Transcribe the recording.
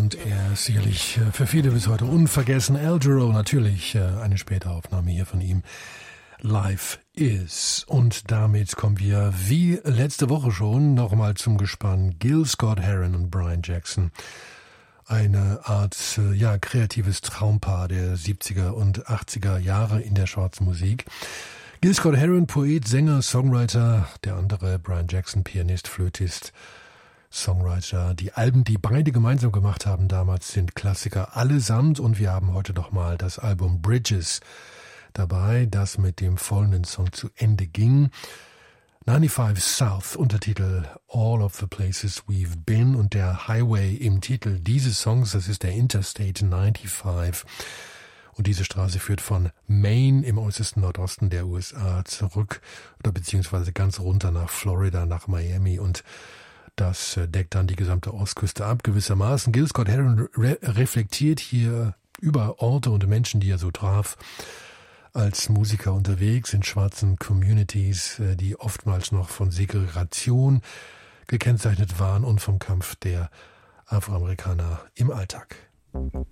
und er ist sicherlich für viele bis heute unvergessen. Al Jarreau, natürlich eine späte Aufnahme hier von ihm. Life is. Und damit kommen wir, wie letzte Woche schon, nochmal zum Gespann Gil Scott-Heron und Brian Jackson. Eine Art, kreatives Traumpaar der 70er und 80er Jahre in der schwarzen Musik. Gil Scott-Heron, Poet, Sänger, Songwriter, der andere Brian Jackson, Pianist, Flötist, Songwriter. Die Alben, die beide gemeinsam gemacht haben damals, sind Klassiker allesamt und wir haben heute nochmal das Album Bridges dabei, das mit dem folgenden Song zu Ende ging. 95 South, Untertitel All of the Places We've Been und der Highway im Titel dieses Songs, das ist der Interstate 95. Und diese Straße führt von Maine im äußersten Nordosten der USA zurück oder beziehungsweise ganz runter nach Florida, nach Miami und das deckt dann die gesamte Ostküste ab gewissermaßen. Gil Scott-Heron reflektiert hier über Orte und Menschen, die er so traf, als Musiker unterwegs in schwarzen Communities, die oftmals noch von Segregation gekennzeichnet waren und vom Kampf der Afroamerikaner im Alltag.